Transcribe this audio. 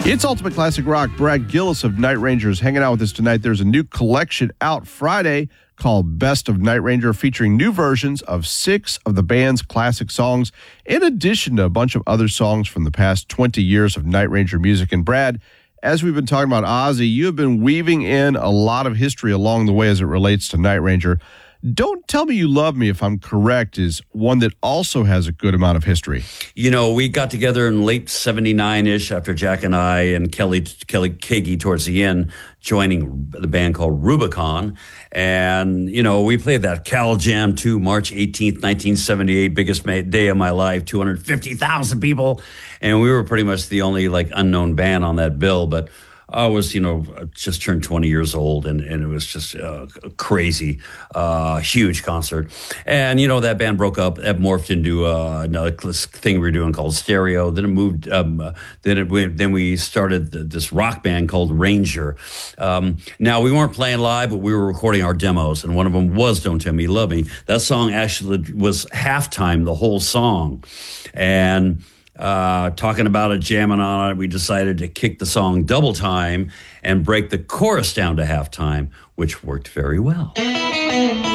It's Ultimate Classic Rock. Brad Gillis of Night Ranger is hanging out with us tonight. There's a new collection out Friday called Best of Night Ranger, featuring new versions of 6 of the band's classic songs, in addition to a bunch of other songs from the past 20 years of Night Ranger music. And Brad, as we've been talking about Ozzy, you have been weaving in a lot of history along the way as it relates to Night Ranger. Don't Tell Me You Love Me, if I'm correct, is one that also has a good amount of history. You know, we got together in late 79-ish after Jack and I and Kelly Kagi towards the end, joining the band called Rubicon. And, you know, we played that Cal Jam 2, March 18th, 1978, biggest day of my life, 250,000 people. And we were pretty much the only, unknown band on that bill. But I was, just turned 20 years old, and it was just a crazy, huge concert. And, that band broke up, it morphed into another thing we were doing called Stereo. Then it moved, then we started this rock band called Ranger. Now, we weren't playing live, but we were recording our demos, and one of them was Don't Tell Me You Love Me. That song actually was halftime, the whole song. And talking about it, jamming on it, we decided to kick the song double time and break the chorus down to halftime, which worked very well.